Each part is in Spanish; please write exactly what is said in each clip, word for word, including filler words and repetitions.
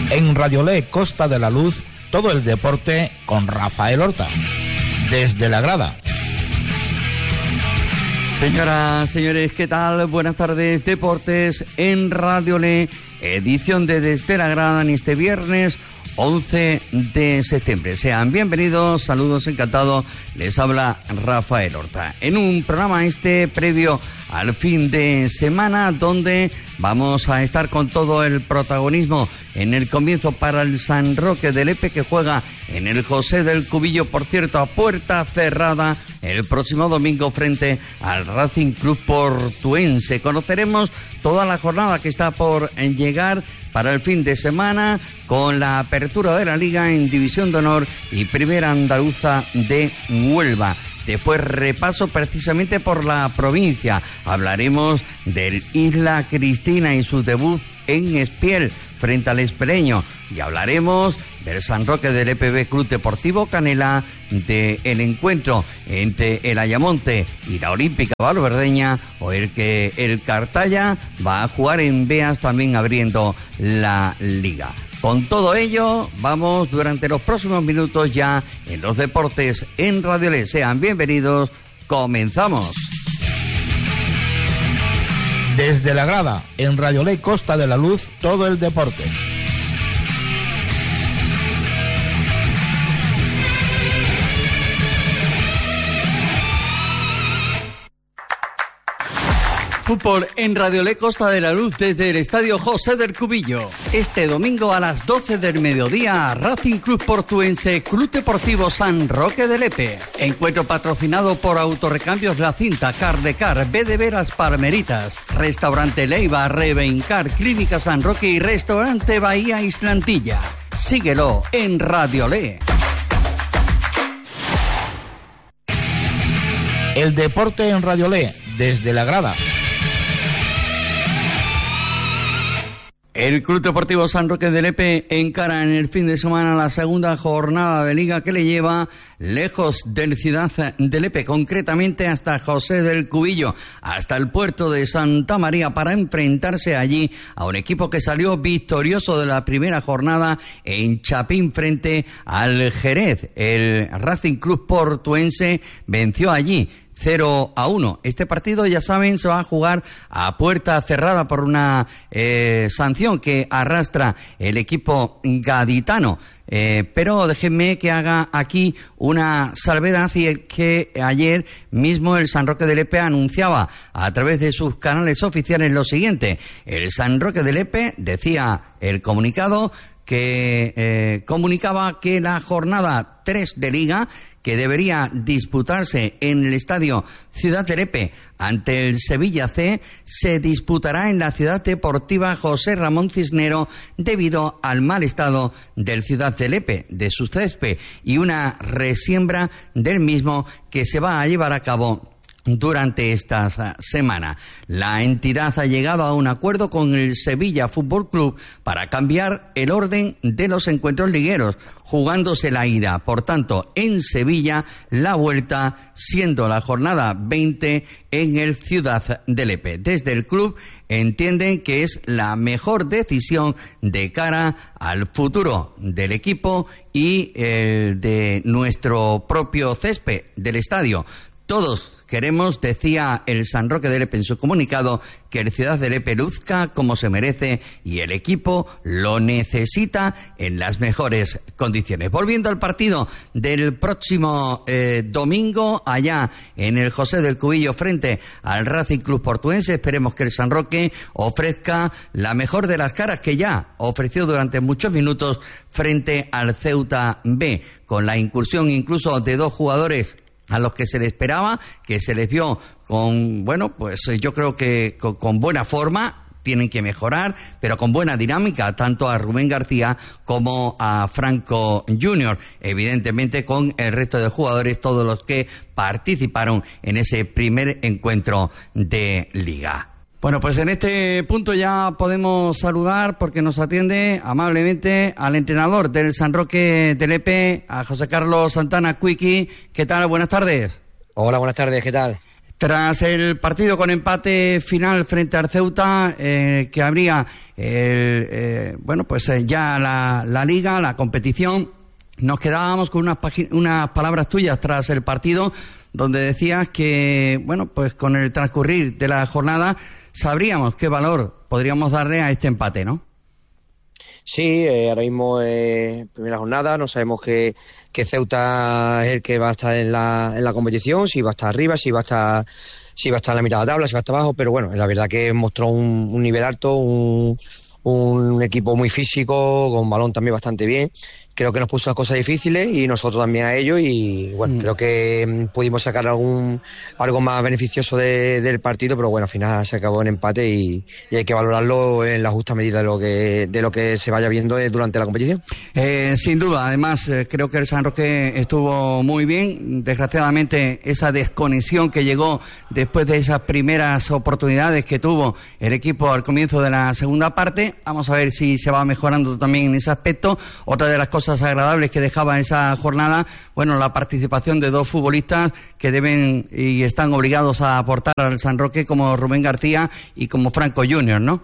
En Radiolé Costa de la Luz, todo el deporte con Rafael Horta. Desde la grada. Señoras, señores, ¿qué tal? Buenas tardes. Deportes en Radiolé, edición de Desde la grada en este viernes once de septiembre. Sean bienvenidos, saludos, encantados. Les habla Rafael Horta. En un programa este previo al fin de semana, donde vamos a estar con todo el protagonismo en el comienzo para el San Roque de Lepe, que juega en el José del Cubillo, por cierto, a puerta cerrada, el próximo domingo frente al Racing Club Portuense. Conoceremos toda la jornada que está por llegar para el fin de semana, con la apertura de la Liga en División de Honor y Primera Andaluza de Huelva. Después repaso precisamente por la provincia. Hablaremos del Isla Cristina y su debut en Espiel frente al Espereño. Y hablaremos del San Roque del E P B Club Deportivo Canela, del encuentro entre el Ayamonte y la Olímpica Valverdeña, o el que el Cartaya va a jugar en Beas, también abriendo la liga. Con todo ello, vamos durante los próximos minutos ya en los deportes en Radiolé. Sean bienvenidos, comenzamos. Desde la grada, en Radiolé Costa de la Luz, todo el deporte. Fútbol en Radiolé Costa de la Luz desde el Estadio José del Cubillo. Este domingo a las doce del mediodía, Racing Club Portuense, Club Deportivo San Roque de Lepe. Encuentro patrocinado por Autorecambios La Cinta, Cardecar, B de Veras Palmeritas, Restaurante Leiva, Revencar, Clínica San Roque y Restaurante Bahía Islantilla. Síguelo en Radiolé. El deporte en Radiolé, desde la grada. El Club Deportivo San Roque de Lepe encara en el fin de semana la segunda jornada de Liga, que le lleva lejos del Ciudad de Lepe, concretamente hasta José del Cubillo, hasta el puerto de Santa María, para enfrentarse allí a un equipo que salió victorioso de la primera jornada en Chapín frente al Jerez. El Racing Club Portuense venció allí cero a uno. Este partido, ya saben, se va a jugar a puerta cerrada por una eh, sanción que arrastra el equipo gaditano. Eh, pero déjenme que haga aquí una salvedad, y es que ayer mismo el San Roque de Lepe anunciaba a través de sus canales oficiales lo siguiente. El San Roque de Lepe, decía el comunicado, que eh, comunicaba que la jornada tres de Liga, que debería disputarse en el Estadio Ciudad de Lepe ante el Sevilla C, se disputará en la Ciudad Deportiva José Ramón Cisnero, debido al mal estado del Ciudad de Lepe, de su césped, y una resiembra del mismo que se va a llevar a cabo durante esta semana. La entidad ha llegado a un acuerdo con el Sevilla Fútbol Club para cambiar el orden de los encuentros ligueros, jugándose la ida, por tanto, en Sevilla, la vuelta siendo la jornada veinte en el Ciudad de Lepe. Desde el club entienden que es la mejor decisión de cara al futuro del equipo y el de nuestro propio césped del estadio. Todos queremos, decía el San Roque de Lepe en su comunicado, que el Ciudad de Lepe luzca como se merece, y el equipo lo necesita en las mejores condiciones. Volviendo al partido del próximo eh, domingo, allá en el José del Cubillo frente al Racing Club Portuense, esperemos que el San Roque ofrezca la mejor de las caras que ya ofreció durante muchos minutos frente al Ceuta B, con la incursión incluso de dos jugadores a los que se les esperaba, que se les vio con, bueno, pues yo creo que con, con buena forma. Tienen que mejorar, pero con buena dinámica, tanto a Rubén García como a Franco junior Evidentemente con el resto de jugadores, todos los que participaron en ese primer encuentro de Liga. Bueno, pues en este punto ya podemos saludar, porque nos atiende amablemente al entrenador del San Roque de Lepe, a José Carlos Santana Cuiqui. ¿Qué tal? Buenas tardes. Hola, buenas tardes, ¿qué tal? Tras el partido con empate final frente al Ceuta, eh, que habría eh, eh, bueno, pues eh, ya la, la liga, la competición, nos quedábamos con unas, unas palabras tuyas tras el partido, donde decías que, bueno, pues con el transcurrir de la jornada sabríamos qué valor podríamos darle a este empate, ¿no? Sí, eh, ahora mismo es eh, primera jornada, no sabemos que, que Ceuta es el que va a estar en la, en la competición, si va a estar arriba, si va a estar, si va a estar en la mitad de la tabla, si va a estar abajo, pero bueno, la verdad que mostró un, un nivel alto, un, un equipo muy físico, con balón también bastante bien. Creo que nos puso las cosas difíciles y nosotros también a ellos, y bueno, mm. creo que pudimos sacar algún algo más beneficioso de, del partido, pero bueno, al final se acabó en empate y, y hay que valorarlo en la justa medida de lo que de lo que se vaya viendo durante la competición. Eh, sin duda, además eh, creo que el San Roque estuvo muy bien. Desgraciadamente esa desconexión que llegó después de esas primeras oportunidades que tuvo el equipo al comienzo de la segunda parte, vamos a ver si se va mejorando también en ese aspecto. Otra de las cosas agradables que dejaba esa jornada, bueno, la participación de dos futbolistas que deben y están obligados a aportar al San Roque, como Rubén García y como Franco junior, ¿no?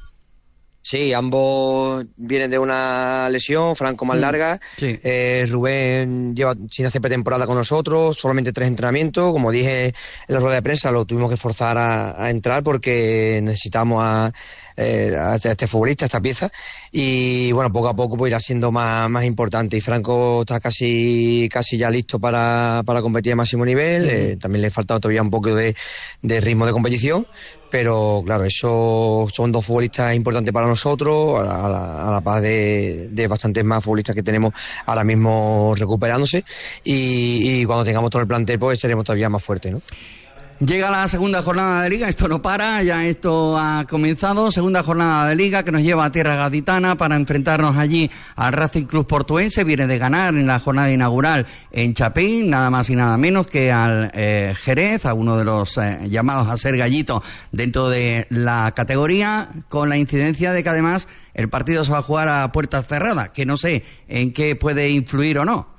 Sí, ambos vienen de una lesión, Franco más larga, sí. eh, Rubén lleva sin hacer pretemporada con nosotros, solamente tres entrenamientos, como dije en la rueda de prensa, lo tuvimos que forzar a, a entrar porque necesitamos a, eh, a este futbolista, a esta pieza, y bueno, poco a poco pues irá siendo más, más importante, y Franco está casi casi ya listo para, para competir a máximo nivel, sí. eh, también le falta todavía un poco de, de ritmo de competición, pero claro, eso son dos futbolistas importantes para nosotros, a la, a la, a la paz de, de bastantes más futbolistas que tenemos ahora mismo recuperándose, y, y cuando tengamos todo el plantel pues estaremos todavía más fuertes, ¿no? Llega la segunda jornada de Liga, esto no para, ya esto ha comenzado, segunda jornada de Liga que nos lleva a tierra gaditana para enfrentarnos allí al Racing Club Portuense. Viene de ganar en la jornada inaugural en Chapín, nada más y nada menos que al eh, Jerez, a uno de los eh, llamados a ser gallito dentro de la categoría, con la incidencia de que además el partido se va a jugar a puertas cerradas, que no sé en qué puede influir o no.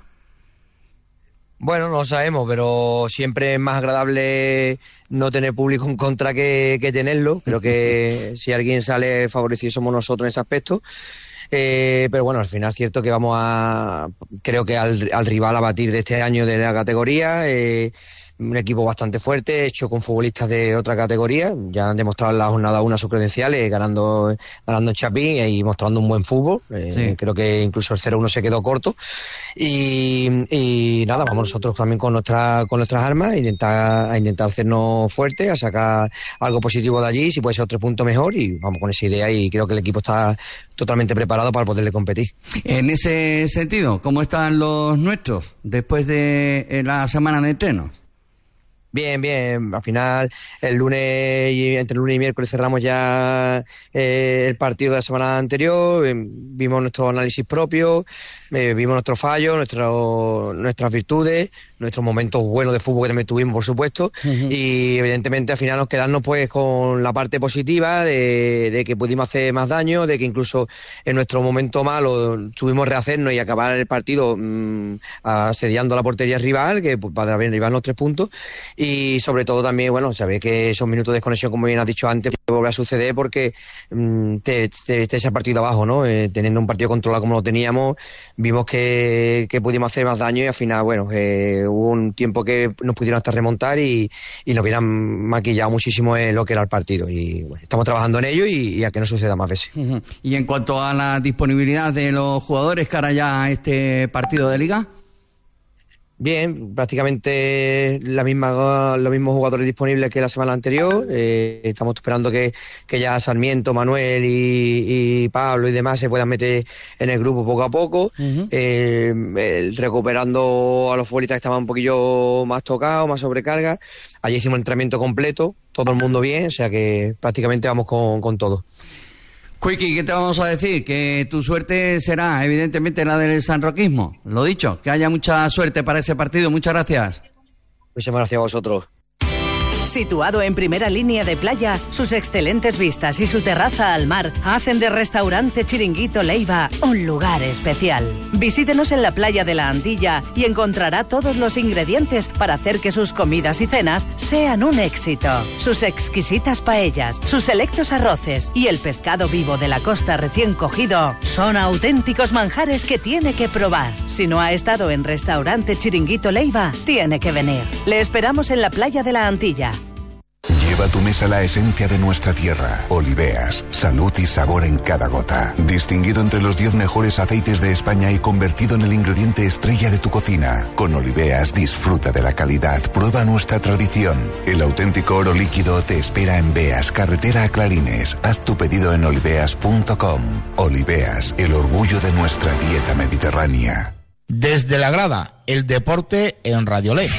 Bueno, no lo sabemos, pero siempre es más agradable no tener público en contra que, que tenerlo. Creo que si alguien sale favorecido somos nosotros en ese aspecto. Eh, pero bueno, al final es cierto que vamos a, creo que al, al rival a batir de este año de la categoría, eh, un equipo bastante fuerte, hecho con futbolistas de otra categoría, ya han demostrado en la jornada una sus credenciales, ganando ganando en Chapín y mostrando un buen fútbol, eh, sí. Creo que incluso el cero uno se quedó corto, y, y nada, vamos nosotros también con nuestra, con nuestras armas a intentar, a intentar hacernos fuertes, a sacar algo positivo de allí, si puede ser otro punto mejor, y vamos con esa idea, y creo que el equipo está totalmente preparado para poderle competir. En ese sentido, ¿cómo están los nuestros después de la semana de entrenos? Bien, bien. Al final, el lunes y entre el lunes y miércoles cerramos ya eh, el partido de la semana anterior. Eh, vimos nuestro análisis propio, eh, vimos nuestros fallos, nuestro, nuestras virtudes, nuestros momentos buenos de fútbol que también tuvimos, por supuesto. Uh-huh. Y evidentemente al final nos quedamos pues con la parte positiva de, de que pudimos hacer más daño, de que incluso en nuestro momento malo tuvimos rehacernos y acabar el partido mmm, asediando la portería rival, que pues, para derribar los tres puntos. Y sobre todo también, bueno, sabéis que esos minutos de desconexión, como bien has dicho antes, vuelve a suceder porque mmm, te, te, te echa el partido abajo, ¿no? Eh, teniendo un partido controlado como lo teníamos, vimos que, que pudimos hacer más daño, y al final, bueno, eh, hubo un tiempo que nos pudieron hasta remontar y, y nos hubieran maquillado muchísimo en lo que era el partido. Y bueno, estamos trabajando en ello y, y a que no suceda más veces. Uh-huh. Y en cuanto a la disponibilidad de los jugadores cara ya a este partido de Liga. Bien, prácticamente la misma, los mismos jugadores disponibles que la semana anterior. Eh, estamos esperando que, que ya Sarmiento, Manuel y, y Pablo y demás se puedan meter en el grupo poco a poco. Uh-huh. Eh, el, recuperando a los futbolistas que estaban un poquillo más tocados, más sobrecarga. Allí hicimos el entrenamiento completo, todo el mundo bien, o sea que prácticamente vamos con, con todo. Quiqui, ¿qué te vamos a decir? Que tu suerte será evidentemente la del sanroquismo. Lo dicho, que haya mucha suerte para ese partido. Muchas gracias. Muchas gracias a vosotros. Situado en primera línea de playa, sus excelentes vistas y su terraza al mar hacen de Restaurante Chiringuito Leiva un lugar especial. Visítenos en la playa de la Antilla y encontrará todos los ingredientes para hacer que sus comidas y cenas sean un éxito. Sus exquisitas paellas, sus selectos arroces y el pescado vivo de la costa recién cogido son auténticos manjares que tiene que probar. Si no ha estado en Restaurante Chiringuito Leiva, tiene que venir. Le esperamos en la playa de la Antilla. Lleva a tu mesa la esencia de nuestra tierra. Oliveas, salud y sabor en cada gota. Distinguido entre los diez mejores aceites de España y convertido en el ingrediente estrella de tu cocina. Con Oliveas disfruta de la calidad, prueba nuestra tradición. El auténtico oro líquido te espera en Beas, carretera a Clarines. Haz tu pedido en oliveas punto com. Oliveas, el orgullo de nuestra dieta mediterránea. Desde la grada, el deporte en Radio Lé.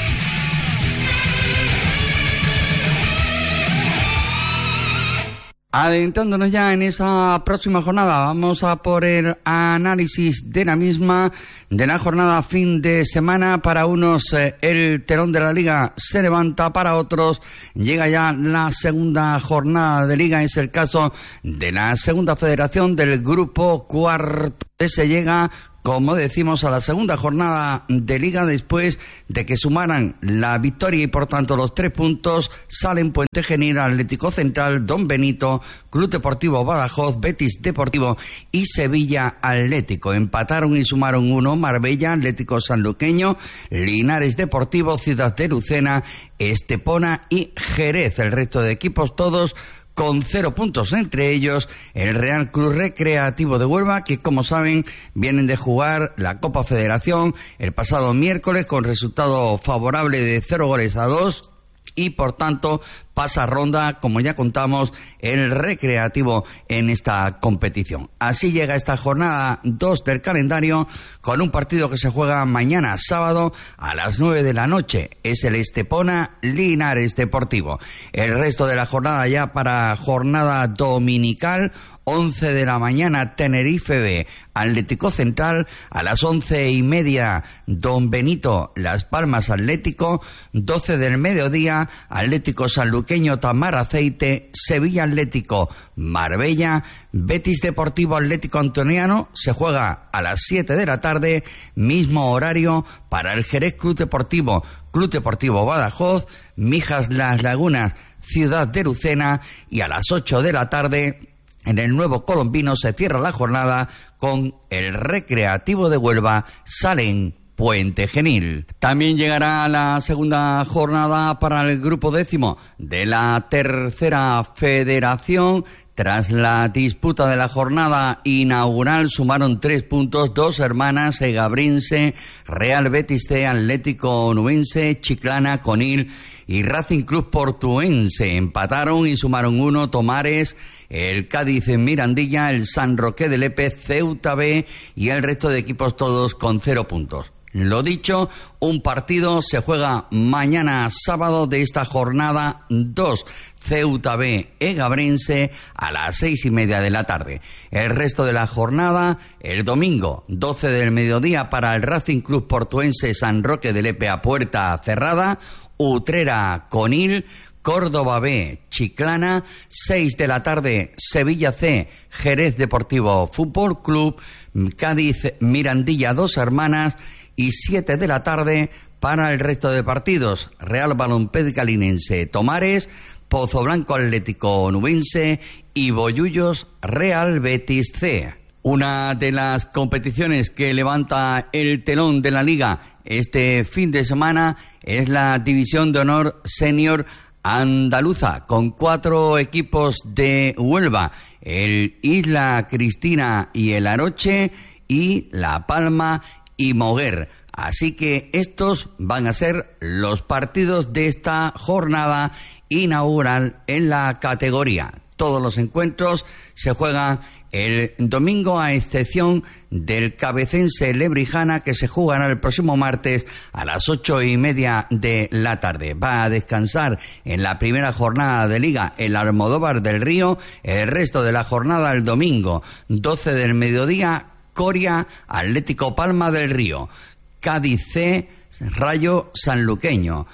Adentrándonos ya en esa próxima jornada, vamos a por el análisis de la misma, de la jornada fin de semana. Para unos eh, el telón de la Liga se levanta, para otros llega ya la segunda jornada de Liga. Es el caso de la segunda federación del grupo cuarto. Se llega, como decimos, a la segunda jornada de Liga después de que sumaran la victoria y por tanto los tres puntos. Salen Puente Genil, Atlético Central, Don Benito, Club Deportivo Badajoz, Betis Deportivo y Sevilla Atlético. Empataron y sumaron uno Marbella, Atlético Sanluqueño, Linares Deportivo, Ciudad de Lucena, Estepona y Jerez. El resto de equipos todos con cero puntos, entre ellos el Real Club Recreativo de Huelva, que como saben vienen de jugar la Copa Federación el pasado miércoles con resultado favorable de cero goles a dos. Y por tanto pasa ronda, como ya contamos, el Recreativo en esta competición. Así llega esta jornada dos del calendario con un partido que se juega mañana sábado a las nueve de la noche. Es el Estepona Linares Deportivo. El resto de la jornada ya para jornada dominical. once de la mañana, Tenerife B, Atlético Central. A las once y media, Don Benito, Las Palmas Atlético. doce del mediodía, Atlético Sanluqueño, Tamar Aceite. Sevilla Atlético, Marbella. Betis Deportivo Atlético Antoniano se juega a las siete de la tarde. Mismo horario para el Jerez Club Deportivo, Club Deportivo Badajoz. Mijas Las Lagunas, Ciudad de Lucena. Y a las ocho de la tarde, en el Nuevo Colombino se cierra la jornada con el Recreativo de Huelva, Salen Puente Genil. También llegará la segunda jornada para el grupo décimo de la tercera federación. Tras la disputa de la jornada inaugural sumaron tres puntos dos hermanas, Egabrinse, Real Betis C, Atlético Onubense, Chiclana, Conil y Racing Club Portuense. Empataron y sumaron uno Tomares, el Cádiz en Mirandilla, el San Roque de Lepe, Ceuta B y el resto de equipos todos con cero puntos. Lo dicho, un partido se juega mañana sábado de esta jornada dos. Ceuta B, Egabrense, a las seis y media de la tarde. El resto de la jornada, el domingo, doce del mediodía, para el Racing Club Portuense, San Roque de Lepe a puerta cerrada. Utrera, Conil. Córdoba B, Chiclana. seis de la tarde, Sevilla C, Jerez Deportivo Fútbol Club. Cádiz, Mirandilla, Dos Hermanas. Y siete de la tarde para el resto de partidos, Real Balompédica Linense, Tomares, Pozo Blanco Atlético Nubense y Bollullos Real Betis C. Una de las competiciones que levanta el telón de la Liga este fin de semana es la División de Honor Senior Andaluza, con cuatro equipos de Huelva, el Isla Cristina y el Aroche, y La Palma y Moguer. Así que estos van a ser los partidos de esta jornada inaugural en la categoría. Todos los encuentros se juegan el domingo, a excepción del Cabecense Lebrijana, que se jugará el próximo martes a las ocho y media de la tarde. Va a descansar en la primera jornada de Liga el Almodóvar del Río. El resto de la jornada el domingo, doce del mediodía, Coria, Atlético Palma del Río, Cádiz C, Rayo Sanluqueño,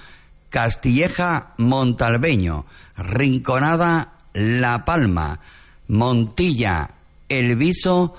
Castilleja Montalbeño, Rinconada La Palma, Montilla El Viso,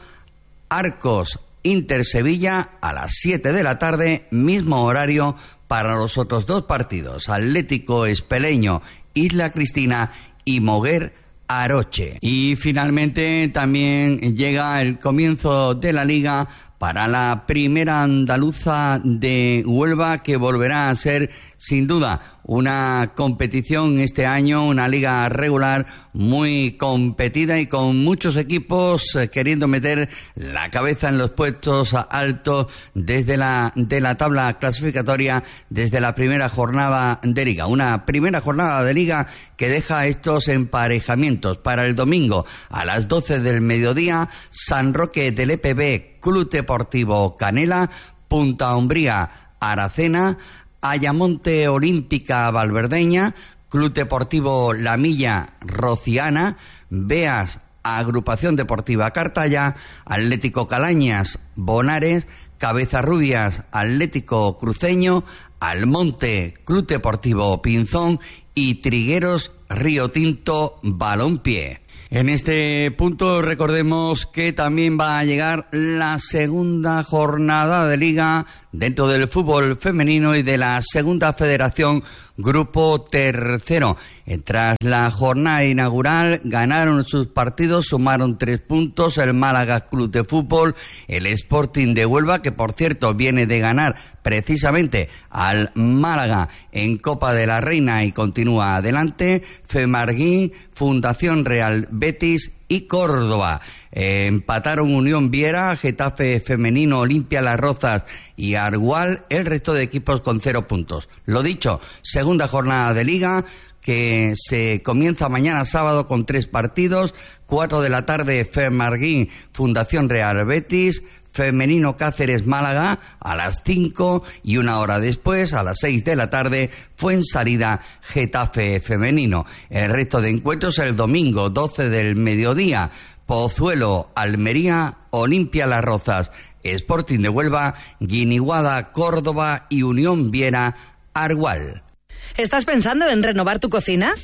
Arcos Inter Sevilla a las siete de la tarde, mismo horario para los otros dos partidos, Atlético Espeleño Isla Cristina y Moguer Aroche. Y finalmente también llega el comienzo de la Liga para la primera andaluza de Huelva, que volverá a ser sin duda una competición este año, una liga regular muy competida y con muchos equipos eh, queriendo meter la cabeza en los puestos altos desde la de la tabla clasificatoria desde la primera jornada de liga. Una primera jornada de liga que deja estos emparejamientos para el domingo a las doce del mediodía: San Roque del E P B, Club Deportivo Canela, Punta Umbría Aracena, Ayamonte Olímpica Valverdeña, Club Deportivo La Milla Rociana, Beas Agrupación Deportiva Cartaya, Atlético Calañas Bonares, Cabezarrubias Atlético Cruceño, Almonte Club Deportivo Pinzón y Trigueros Río Tinto Balompié. En este punto recordemos que también va a llegar la segunda jornada de liga dentro del fútbol femenino y de la segunda federación Grupo Tercero. Tras la jornada inaugural ganaron sus partidos, sumaron tres puntos el Málaga Club de Fútbol, el Sporting de Huelva, que por cierto viene de ganar precisamente al Málaga en Copa de la Reina y continúa adelante, Femarguín, Fundación Real Betis y Córdoba. Eh, empataron Unión Viera, Getafe Femenino, Olimpia Las Rozas y Argual, el resto de equipos con cero puntos. Lo dicho, segunda jornada de liga que se comienza mañana sábado con tres partidos: cuatro de la tarde Femarguín, Fundación Real Betis, Femenino Cáceres Málaga a las cinco, y una hora después, a las seis de la tarde, Fuensalida Getafe Femenino. El resto de encuentros el domingo doce del mediodía: Pozuelo Almería, Olimpia Las Rozas, Sporting de Huelva, Guiniguada Córdoba y Unión Viera Argual. ¿Estás pensando en renovar tu cocina?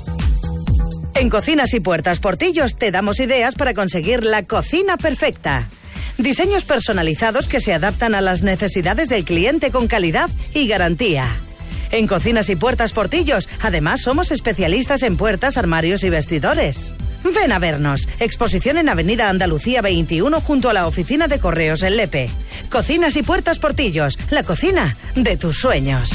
En Cocinas y Puertas Portillos te damos ideas para conseguir la cocina perfecta. Diseños personalizados que se adaptan a las necesidades del cliente con calidad y garantía. En Cocinas y Puertas Portillos, además, somos especialistas en puertas, armarios y vestidores. Ven a vernos. Exposición en Avenida Andalucía veintiuno junto a la oficina de correos en Lepe. Cocinas y Puertas Portillos, la cocina de tus sueños.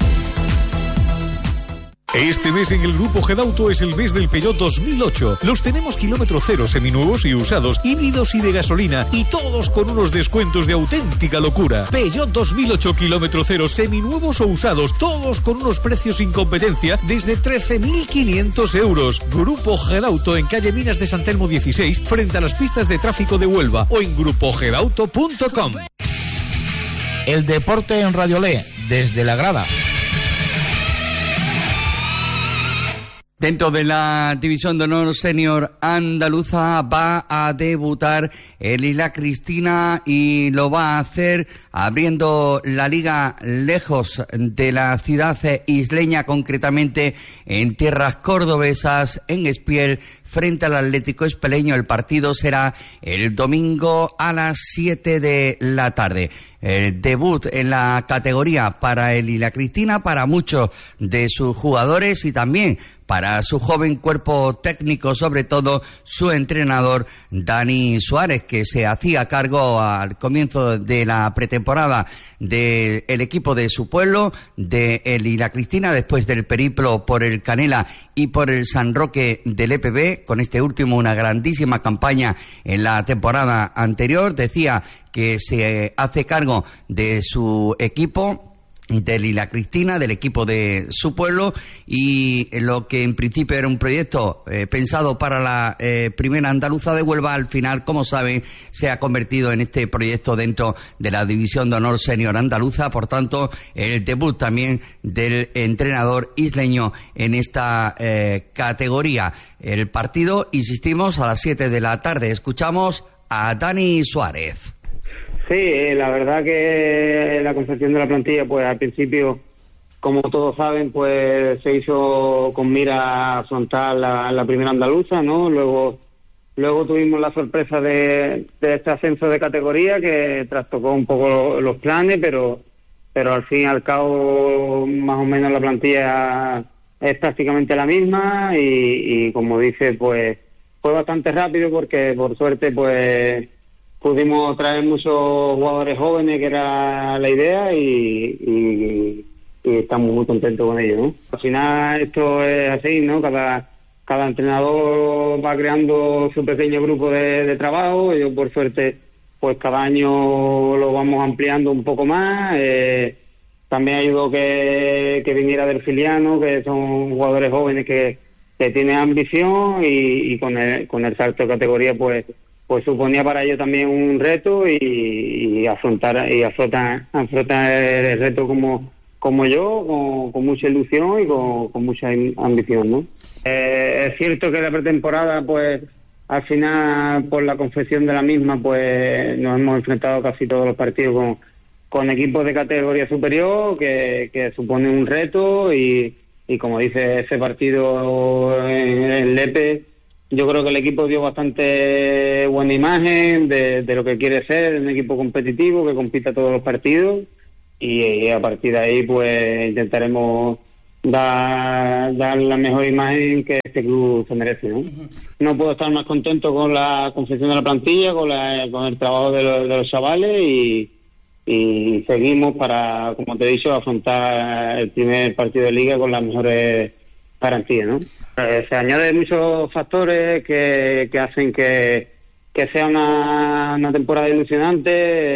Este mes en el Grupo Gedauto es el mes del Peugeot dos mil ocho. Los tenemos kilómetro cero, seminuevos y usados, híbridos y de gasolina, y todos con unos descuentos de auténtica locura. Peugeot dos mil ocho kilómetro cero, seminuevos o usados, todos con unos precios sin competencia desde trece mil quinientos euros. Grupo Gedauto en calle Minas de San Telmo dieciséis, frente a las pistas de tráfico de Huelva, o en grupo gedauto punto com. El deporte en Radio Le, desde la grada. Dentro de la División de Honor Senior Andaluza va a debutar el Isla Cristina y lo va a hacer abriendo la liga lejos de la ciudad isleña, concretamente en tierras cordobesas, en Espiel, frente al Atlético Espeleño. El partido será el domingo a las siete de la tarde. El debut en la categoría para el Isla Cristina, para muchos de sus jugadores y también para su joven cuerpo técnico, sobre todo su entrenador Dani Suárez, que se hacía cargo al comienzo de la pretemporada del equipo de su pueblo, de el Isla Cristina, después del periplo por el Canela y por el San Roque del E P B, con este último una grandísima campaña en la temporada anterior. Decía que se hace cargo de su equipo, del Isla Cristina, del equipo de su pueblo, y lo que en principio era un proyecto eh, pensado para la eh, primera andaluza de Huelva, al final, como saben, se ha convertido en este proyecto dentro de la División de Honor Senior Andaluza. Por tanto, el debut también del entrenador isleño en esta eh, categoría. El partido, insistimos, a las siete de la tarde. Escuchamos a Dani Suárez. Sí, la verdad que la concepción de la plantilla, pues al principio como todos saben, pues se hizo con mira a afrontar la, la primera andaluza, ¿no? Luego luego tuvimos la sorpresa de, de este ascenso de categoría que trastocó un poco los planes, pero pero al fin y al cabo más o menos la plantilla es prácticamente la misma y, y como dice, pues fue bastante rápido porque por suerte pues pudimos traer muchos jugadores jóvenes, que era la idea, y, y, y estamos muy contentos con ello, ¿no? Al final esto es así, ¿no? Cada cada entrenador va creando su pequeño grupo de, de trabajo. Yo por suerte pues cada año lo vamos ampliando un poco más. Eh, también ayudó que, que viniera del filiano, que son jugadores jóvenes que, que tienen ambición, y, y con el con el salto de categoría pues pues suponía para ellos también un reto, y, y afrontar y afrontar, afrontar el reto como como yo, con, con mucha ilusión y con, con mucha ambición, ¿no? Eh, es cierto que la pretemporada, pues al final, por la confección de la misma, pues nos hemos enfrentado casi todos los partidos con, con equipos de categoría superior, que, que supone un reto, y, y como dice, ese partido en el Lepe, yo creo que el equipo dio bastante buena imagen de, de lo que quiere ser, un equipo competitivo que compita todos los partidos, y, y a partir de ahí pues intentaremos dar, dar la mejor imagen que este club se merece, ¿no? Uh-huh. No puedo estar más contento con la confección de la plantilla, con, la, con el trabajo de los, de los chavales, y, y seguimos para, como te he dicho, afrontar el primer partido de liga con las mejores garantías, ¿no? Eh, se añaden muchos factores que, que hacen que, que sea una, una temporada ilusionante,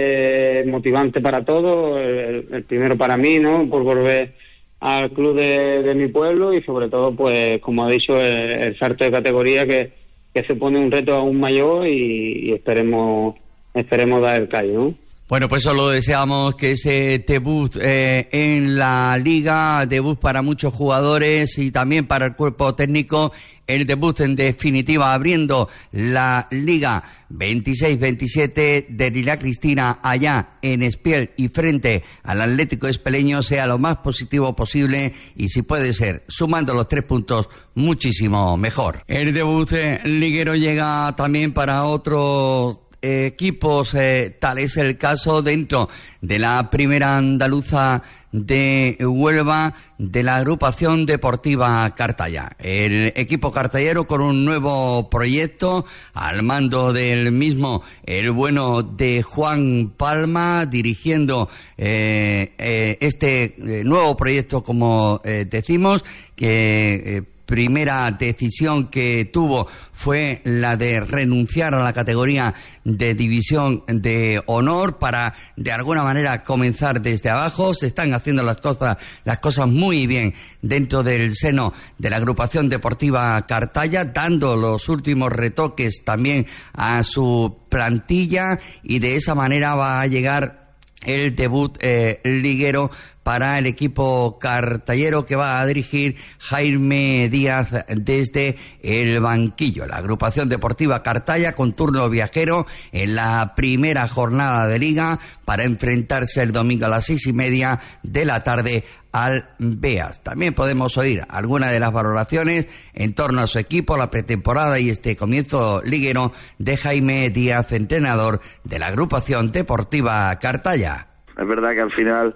eh, motivante para todos. El, el primero para mí, ¿no? Por volver al club de, de mi pueblo, y sobre todo, pues, como he dicho, el, el salto de categoría que, que se pone un reto aún mayor, y, y esperemos esperemos dar el callo, ¿no? Bueno, pues solo deseamos que ese debut eh, en la Liga, debut para muchos jugadores y también para el cuerpo técnico, el debut en definitiva abriendo la Liga veintiséis veintisiete de Lila Cristina allá en Espiel y frente al Atlético Espeleño sea lo más positivo posible, y si puede ser sumando los tres puntos muchísimo mejor. El debut eh, liguero llega también para otros equipos, eh, tal es el caso dentro de la primera andaluza de Huelva, de la agrupación deportiva Cartaya. El equipo cartallero con un nuevo proyecto, al mando del mismo el bueno de Juan Palma, dirigiendo eh, eh, este eh, nuevo proyecto, como eh, decimos, que eh, primera decisión que tuvo fue la de renunciar a la categoría de división de honor para de alguna manera comenzar desde abajo. Se están haciendo las cosas las cosas muy bien dentro del seno de la agrupación deportiva Cartaya, dando los últimos retoques también a su plantilla, y de esa manera va a llegar el debut eh, liguero para el equipo cartallero que va a dirigir Jaime Díaz desde el banquillo. La agrupación deportiva Cartaya con turno viajero en la primera jornada de liga para enfrentarse el domingo a las seis y media de la tarde al Beas. También podemos oír algunas de las valoraciones en torno a su equipo, la pretemporada y este comienzo liguero de Jaime Díaz, entrenador de la agrupación deportiva Cartaya. Es verdad que al final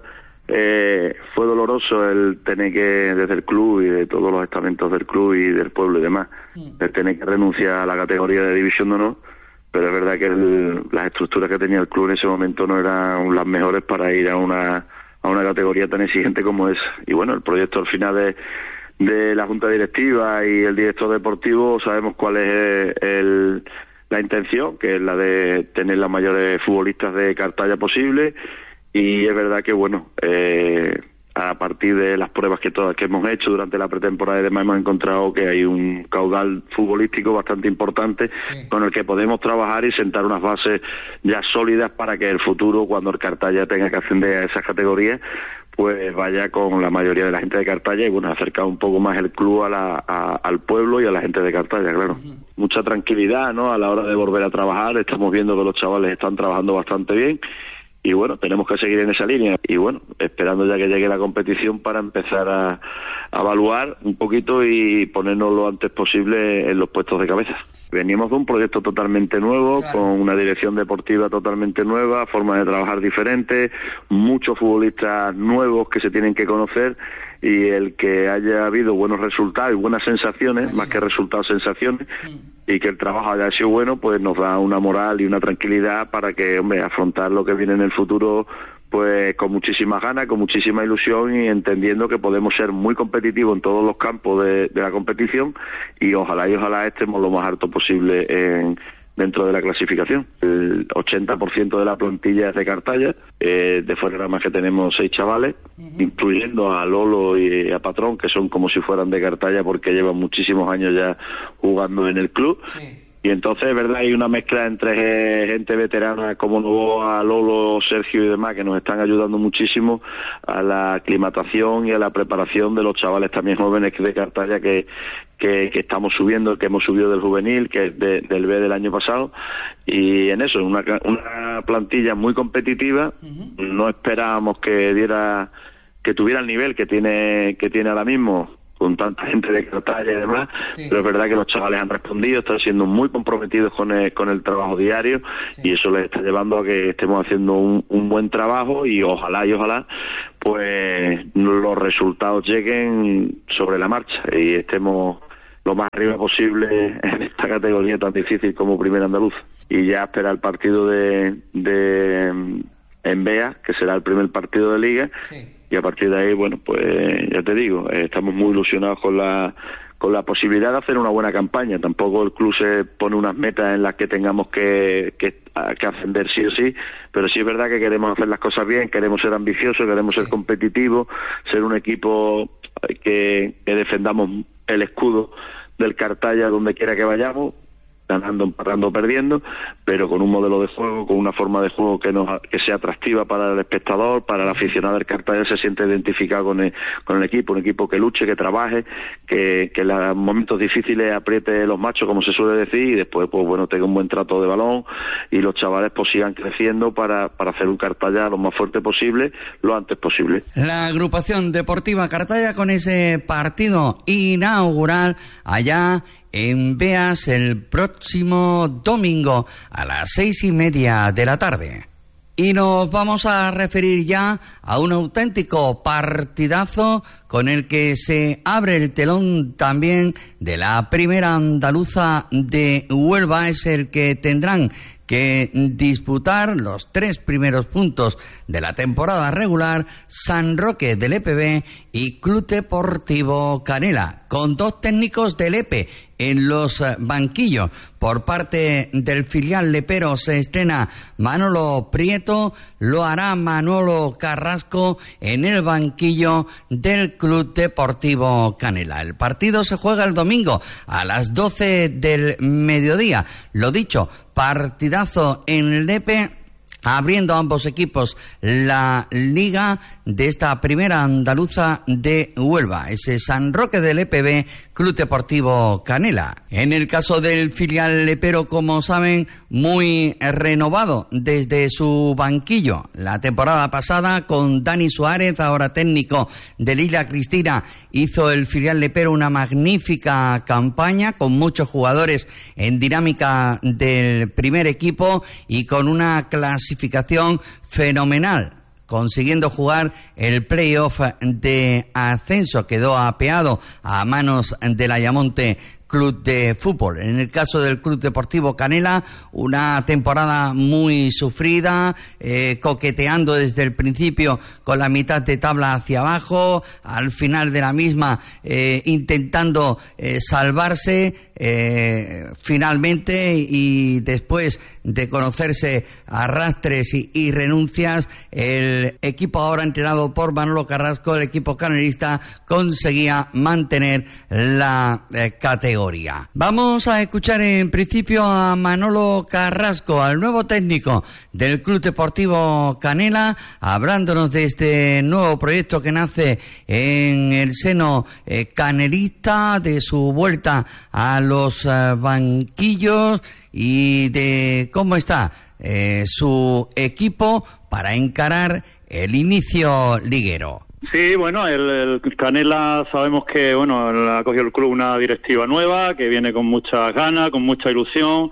eh, fue doloroso el tener que, desde el club y de todos los estamentos del club y del pueblo y demás, el tener que renunciar a la categoría de división de honor, pero es verdad que el, las estructuras que tenía el club en ese momento no eran las mejores para ir a una a una categoría tan exigente como es. Y bueno, el proyecto al final de, de la Junta Directiva y el director deportivo, sabemos cuál es el, la intención, que es la de tener las mayores futbolistas de Cartaya posible. Y es verdad que, bueno, eh, a partir de las pruebas que todas que hemos hecho durante la pretemporada y demás, hemos encontrado que hay un caudal futbolístico bastante importante, sí, con el que podemos trabajar y sentar unas bases ya sólidas para que el futuro, cuando el Cartaya tenga que ascender a esas categorías, pues vaya con la mayoría de la gente de Cartaya y, bueno, acercar un poco más el club a la, a, al pueblo y a la gente de Cartaya, claro. Uh-huh. Mucha tranquilidad, ¿no?, a la hora de volver a trabajar. Estamos viendo que los chavales están trabajando bastante bien. y bueno, tenemos que seguir en esa línea y bueno, esperando ya que llegue la competición para empezar a, a evaluar un poquito y ponernos lo antes posible en los puestos de cabeza. Venimos de un proyecto totalmente nuevo, claro, con una dirección deportiva totalmente nueva, forma de trabajar diferente, muchos futbolistas nuevos que se tienen que conocer, y el que haya habido buenos resultados y buenas sensaciones, más que resultados, sensaciones, y que el trabajo haya sido bueno, pues nos da una moral y una tranquilidad para que, hombre, afrontar lo que viene en el futuro pues con muchísimas ganas, con muchísima ilusión y entendiendo que podemos ser muy competitivos en todos los campos de, de la competición y ojalá y ojalá estemos lo más alto posible en, dentro de la clasificación. El ochenta por ciento de la plantilla es de Cartaya, eh, de fuera nada más que tenemos seis chavales, uh-huh, incluyendo a Lolo y a Patrón, que son como si fueran de Cartaya porque llevan muchísimos años ya jugando en el club. Sí. Y entonces, es verdad, hay una mezcla entre gente veterana como Novoa, Lolo, Sergio y demás que nos están ayudando muchísimo a la aclimatación y a la preparación de los chavales también jóvenes de Cartaya que, que, que estamos subiendo, que hemos subido del juvenil, que es de, del B del año pasado. Y en eso, una, una plantilla muy competitiva. Uh-huh. No esperábamos que diera, que tuviera el nivel que tiene, que tiene ahora mismo, con tanta gente de Cartaya y demás, sí, pero es verdad que los chavales han respondido, están siendo muy comprometidos con el, con el trabajo diario, sí, y eso les está llevando a que estemos haciendo un, un buen trabajo y ojalá y ojalá pues los resultados lleguen sobre la marcha y estemos lo más arriba posible en esta categoría tan difícil como Primera Andaluz. Y ya esperar el partido de, de en Bea, que será el primer partido de Liga, sí, y a partir de ahí, bueno, pues ya te digo, eh, estamos muy ilusionados con la con la posibilidad de hacer una buena campaña. Tampoco el club se pone unas metas en las que tengamos que, que, que ascender sí o sí, pero sí es verdad que queremos hacer las cosas bien, queremos ser ambiciosos, queremos ser competitivos, ser un equipo que, que defendamos el escudo del Cartaya donde quiera que vayamos, ganando, empatando, perdiendo, pero con un modelo de juego, con una forma de juego que nos que sea atractiva para el espectador, para el aficionado del Cartaya, se siente identificado con el, con el equipo, un equipo que luche, que trabaje, que, que en los momentos difíciles apriete los machos, como se suele decir, y después, pues bueno, tenga un buen trato de balón y los chavales pues sigan creciendo para, para hacer un Cartaya lo más fuerte posible, lo antes posible. La agrupación deportiva Cartaya con ese partido inaugural allá en Beas el próximo domingo a las seis y media de la tarde. Y nos vamos a referir ya a un auténtico partidazo con el que se abre el telón también de la Primera Andaluza de Huelva. Es el que tendrán que disputar los tres primeros puntos de la temporada regular San Roque del E P B y Club Deportivo Canela, con dos técnicos del E P E en los banquillos. Por parte del filial lepero se estrena Manolo Prieto, lo hará Manolo Carrasco en el banquillo del Club Deportivo Canela. El partido se juega el domingo a las doce del mediodía. Lo dicho, partidazo en el E P E, abriendo ambos equipos la liga de esta Primera Andaluza de Huelva. Ese San Roque del E P B, Club Deportivo Canela. En el caso del filial lepero, como saben, muy renovado desde su banquillo. La temporada pasada, con Dani Suárez, ahora técnico de Lila Cristina, hizo el filial lepero una magnífica campaña, con muchos jugadores en dinámica del primer equipo y con una clasificación fenomenal, consiguiendo jugar el playoff de ascenso. Quedó apeado a manos del Ayamonte Club de Fútbol. En el caso del Club Deportivo Canela, una temporada muy sufrida, eh, coqueteando desde el principio con la mitad de tabla hacia abajo, al final de la misma eh, intentando eh, salvarse eh, finalmente, y después de conocerse arrastres y, y renuncias, el equipo ahora entrenado por Manolo Carrasco, el equipo canelista, conseguía mantener la eh, categoría. Vamos a escuchar en principio a Manolo Carrasco, al nuevo técnico del Club Deportivo Canela, hablándonos de este nuevo proyecto que nace en el seno eh, canelista, de su vuelta a los eh, banquillos y de cómo está eh, su equipo para encarar el inicio liguero. Sí, bueno, el, el Canela sabemos que, bueno, ha cogido el club una directiva nueva, que viene con muchas ganas, con mucha ilusión,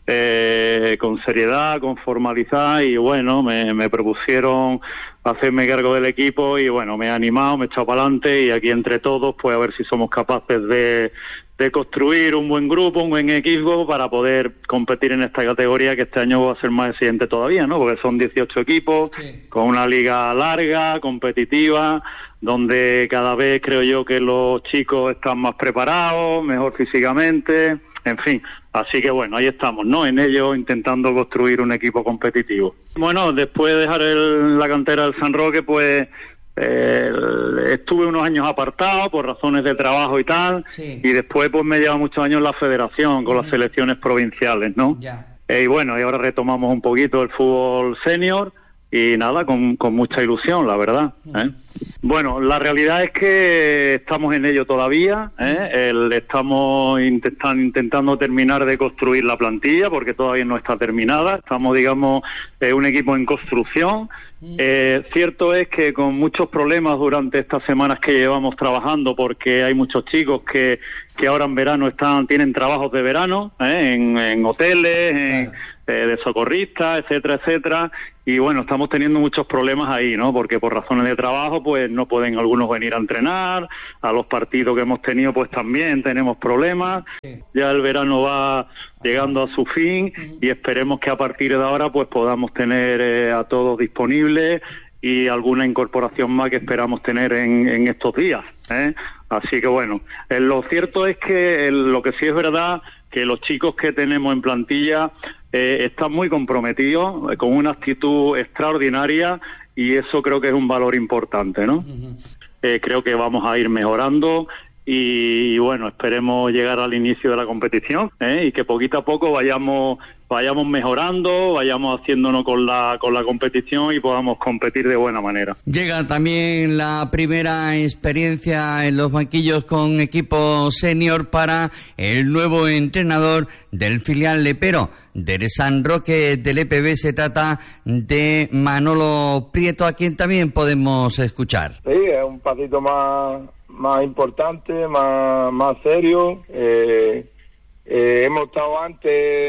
eh, con seriedad, con formalizar, y bueno, me, me propusieron hacerme cargo del equipo y bueno, me he animado, me he echado para adelante y aquí entre todos, pues a ver si somos capaces de, de construir un buen grupo, un buen equipo para poder competir en esta categoría, que este año va a ser más exigente todavía, ¿no? Porque son dieciocho equipos, sí, con una liga larga, competitiva, donde cada vez creo yo que los chicos están más preparados, mejor físicamente, en fin. Así que bueno, ahí estamos, ¿no? En ello, intentando construir un equipo competitivo. Bueno, después de dejar el, la cantera del San Roque, pues eh, estuve unos años apartado por razones de trabajo y tal, sí, y después pues me lleva muchos años en la federación con uh-huh. las selecciones provinciales, ¿no? Yeah. Eh, y bueno, y ahora retomamos un poquito el fútbol senior y nada, con, con mucha ilusión, la verdad, ¿eh? Bueno, la realidad es que estamos en ello todavía, ¿eh? El, estamos intentan, intentando terminar de construir la plantilla porque todavía no está terminada, estamos, digamos, eh, un equipo en construcción. Eh, cierto es que con muchos problemas durante estas semanas que llevamos trabajando, porque hay muchos chicos que, que ahora en verano están tienen trabajos de verano, ¿eh? en, en hoteles, en, eh, de socorristas, etcétera, etcétera, y bueno, estamos teniendo muchos problemas ahí, ¿no? Porque por razones de trabajo, pues no pueden algunos venir a entrenar, a los partidos que hemos tenido, pues también tenemos problemas, sí. Ya el verano va llegando a su fin y esperemos que a partir de ahora pues podamos tener eh, a todos disponibles y alguna incorporación más que esperamos tener en, en estos días, ¿eh? Así que bueno, eh, lo cierto es que eh, lo que sí es verdad que los chicos que tenemos en plantilla eh, están muy comprometidos, eh, con una actitud extraordinaria y eso creo que es un valor importante, ¿no? Uh-huh. Eh, creo que vamos a ir mejorando y, y bueno, esperemos llegar al inicio de la competición, ¿eh? Y que poquito a poco vayamos vayamos mejorando, vayamos haciéndonos con la con la competición y podamos competir de buena manera. Llega también la primera experiencia en los banquillos con equipo senior para el nuevo entrenador del filial lepero del San Roque del E P B. Se trata de Manolo Prieto, a quien también podemos escuchar. Sí, es un pasito más más importante, más más serio. Eh, eh, hemos estado antes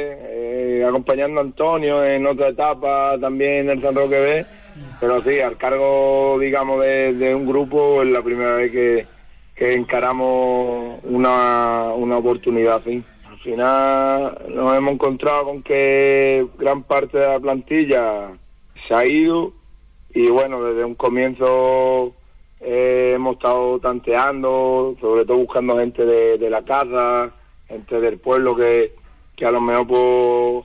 eh, acompañando a Antonio en otra etapa también en el San Roque B, pero sí, al cargo, digamos, de, de un grupo es la primera vez que, que encaramos una, una oportunidad así. Al final nos hemos encontrado con que gran parte de la plantilla se ha ido y bueno, desde un comienzo Eh, hemos estado tanteando, sobre todo buscando gente de, de la casa, gente del pueblo que, que a lo mejor pues,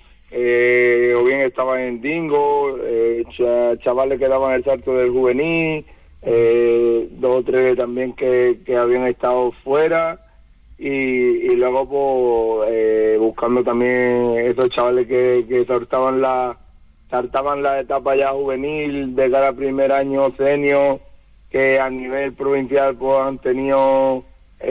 eh, o bien estaban en Dingo, eh, ch- chavales que daban el salto del juvenil, eh, dos o tres también que, que habían estado fuera y, y luego pues eh, buscando también esos chavales que, que saltaban la saltaban la etapa ya juvenil de cada primer año senior, que a nivel provincial pues han tenido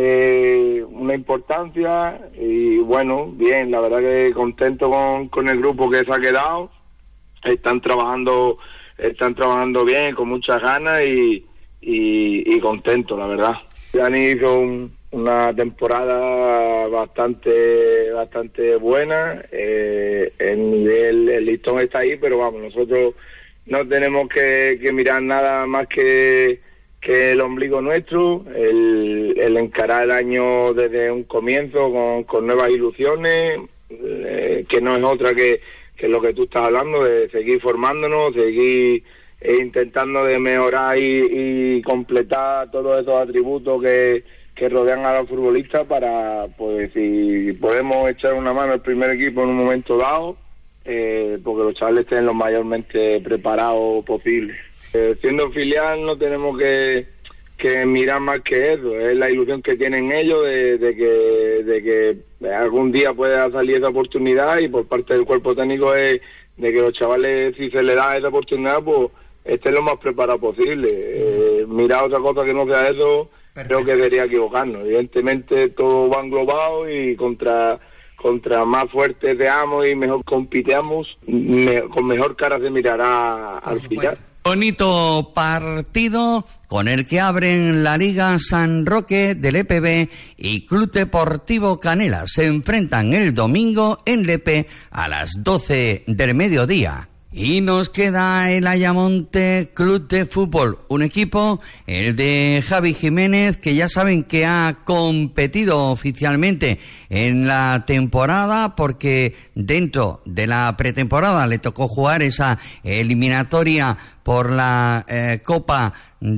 eh, una importancia y bueno, bien, la verdad que contento con, con el grupo que se ha quedado, están trabajando están trabajando bien, con muchas ganas y, y, y contento, la verdad. Han hecho un, una temporada bastante bastante buena, eh, el nivel, el listón está ahí, pero vamos, nosotros no tenemos que, que mirar nada más que que el ombligo nuestro, el, el encarar el año desde un comienzo con, con nuevas ilusiones, eh, que no es otra que, que lo que tú estás hablando, de seguir formándonos, seguir eh, intentando de mejorar y, y completar todos esos atributos que, que rodean a los futbolistas para, pues, si podemos echar una mano al primer equipo en un momento dado, eh, porque los chavales estén lo mayormente preparados posible. Eh, siendo filial no tenemos que, que mirar más que eso, es la ilusión que tienen ellos de, de que de que algún día pueda salir esa oportunidad y por parte del cuerpo técnico es de que los chavales, si se les da esa oportunidad, pues estén lo más preparados posible. Eh, mirar otra cosa que no sea eso, perfecto, creo que sería equivocarnos. Evidentemente todo va englobado y contra contra más fuerte seamos y mejor compitamos, me, con mejor cara se mirará al final. Bonito partido con el que abren la Liga San Roque del E P B y Club Deportivo Canela. Se enfrentan el domingo en Lepe a las doce del mediodía. Y nos queda el Ayamonte Club de Fútbol, un equipo, el de Javi Jiménez, que ya saben que ha competido oficialmente en la temporada, porque dentro de la pretemporada le tocó jugar esa eliminatoria por la eh, Copa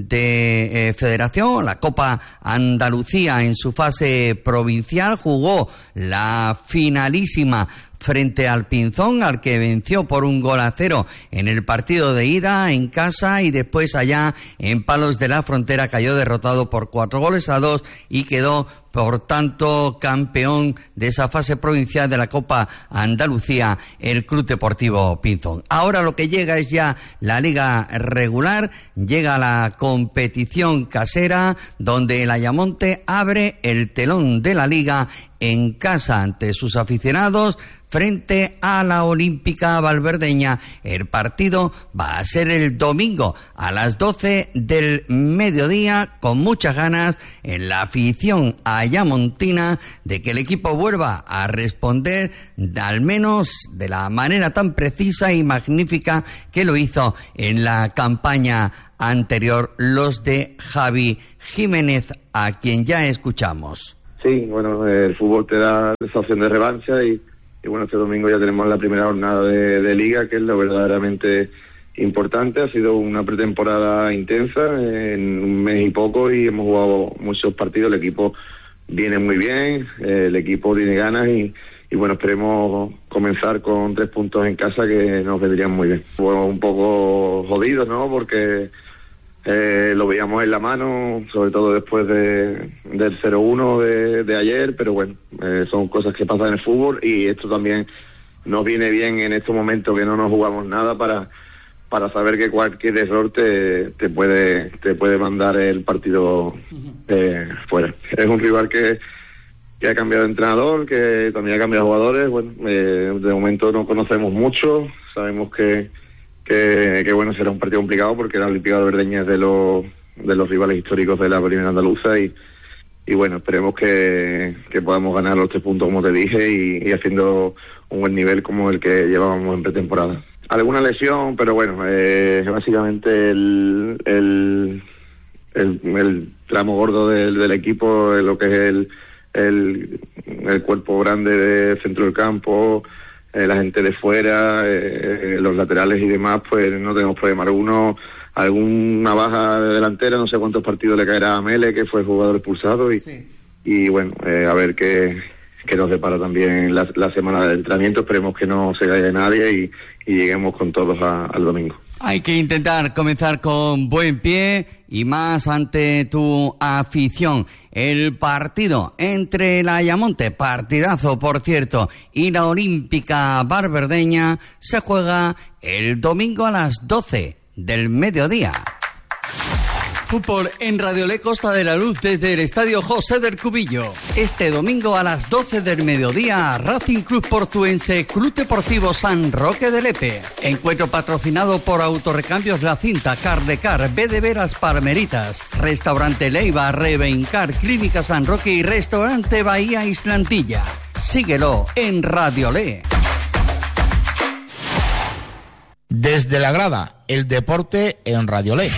de eh, Federación, la Copa Andalucía en su fase provincial, jugó la finalísima frente al Pinzón, al que venció por un gol a cero en el partido de ida en casa, y después allá en Palos de la Frontera cayó derrotado por cuatro goles a dos y quedó por tanto campeón de esa fase provincial de la Copa Andalucía, el Club Deportivo Pinzón. Ahora lo que llega es ya la liga regular, llega la competición casera, donde el Ayamonte abre el telón de la liga en casa ante sus aficionados frente a la Olímpica Valverdeña. El partido va a ser el domingo a las doce del mediodía, con muchas ganas en la afición ayamontina de que el equipo vuelva a responder, al menos de la manera tan precisa y magnífica que lo hizo en la campaña anterior, los de Javi Jiménez, a quien ya escuchamos. Sí, bueno, el fútbol te da esa opción de revancha y, y bueno, este domingo ya tenemos la primera jornada de, de liga, que es lo verdaderamente importante. Ha sido una pretemporada intensa, en un mes y poco, y hemos jugado muchos partidos. El equipo viene muy bien, el equipo tiene ganas y, y bueno, esperemos comenzar con tres puntos en casa que nos vendrían muy bien. Fue un poco jodidos, ¿no?, porque Eh, lo veíamos en la mano, sobre todo después de, del cero uno de, de ayer, pero bueno, eh, son cosas que pasan en el fútbol, y esto también nos viene bien en estos momentos que no nos jugamos nada, para para saber que cualquier error te, te puede te puede mandar el partido eh, fuera. Es un rival que, que ha cambiado de entrenador, que también ha cambiado de jugadores. Bueno, eh, de momento no conocemos mucho, sabemos que Que, que bueno, será un partido complicado porque la Olímpica Valverdeña es de los de los rivales históricos de la primera andaluza, y, y bueno, esperemos que, que podamos ganar los tres puntos, como te dije, y, y haciendo un buen nivel como el que llevábamos en pretemporada. Alguna lesión, pero bueno, eh, básicamente el, el, el, el tramo gordo del, del equipo, lo que es el, el, el cuerpo grande del centro del campo, Eh, la gente de fuera, eh, los laterales y demás, pues no tenemos problema alguno. Alguna baja de delantera, no sé cuántos partidos le caerá a Mele, que fue el jugador expulsado, y, sí. y bueno, eh, a ver qué, qué nos depara también la, la semana de entrenamiento. Esperemos que no se caiga nadie y, y lleguemos con todos a, al domingo. Hay que intentar comenzar con buen pie y más ante tu afición. El partido entre el Ayamonte, partidazo por cierto, y la Olímpica Valverdeña se juega el domingo a las doce del mediodía. Fútbol en Radio Le Costa de la Luz desde el Estadio José del Cubillo. Este domingo a las doce del mediodía, Racing Club Portuense, Club Deportivo San Roque de Lepe. Encuentro patrocinado por Autorecambios La Cinta, Cardecar, B de Veras Palmeritas, Restaurante Leiva, Revencar, Clínica San Roque y Restaurante Bahía Islantilla. Síguelo en Radio Le. Desde la grada, el deporte en Radio Le.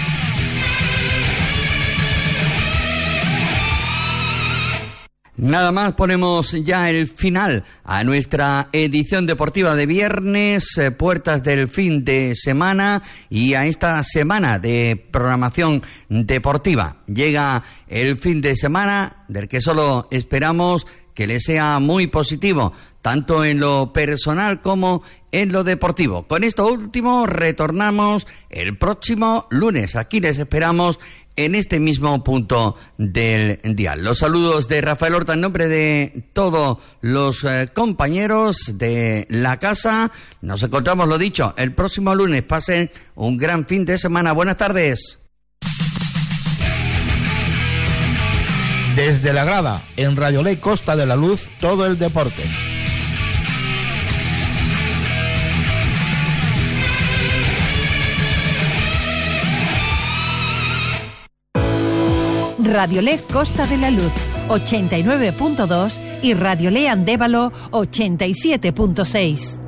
Nada más, ponemos ya el final a nuestra edición deportiva de viernes, eh, puertas del fin de semana, y a esta semana de programación deportiva. Llega el fin de semana del que solo esperamos que le sea muy positivo, tanto en lo personal como en lo deportivo. Con esto último retornamos el próximo lunes. Aquí les esperamos en este mismo punto del dial. Los saludos de Rafael Horta en nombre de todos los eh, compañeros de la casa. Nos encontramos, lo dicho, el próximo lunes. Pasen un gran fin de semana. Buenas tardes. Desde la grada, en Radiolé Costa de la Luz, todo el deporte. Radiolé Costa de la Luz, ochenta y nueve punto dos y Radiolé Andévalo, ochenta y siete punto seis.